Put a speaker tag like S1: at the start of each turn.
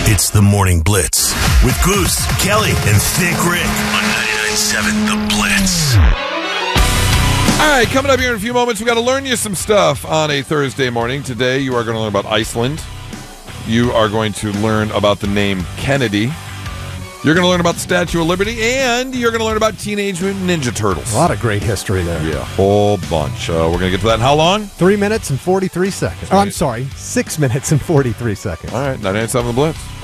S1: It's the Morning Blitz with Goose, Kelly, and Thick Rick on 99.7 The Blitz.
S2: All right, coming up here in a few moments, we've got to learn you some stuff on a Thursday morning. Today, you are going to learn about Iceland. You are going to learn about the name Kennedy. You're going to learn about the Statue of Liberty, and you're going to learn about Teenage Mutant Ninja Turtles.
S3: A lot of great history there.
S2: Yeah, a whole bunch. We're going to get to that in how long?
S3: 3 minutes and 43 seconds. Oh, I'm sorry, 6 minutes and 43 seconds.
S2: All right, 99.7 The Blitz.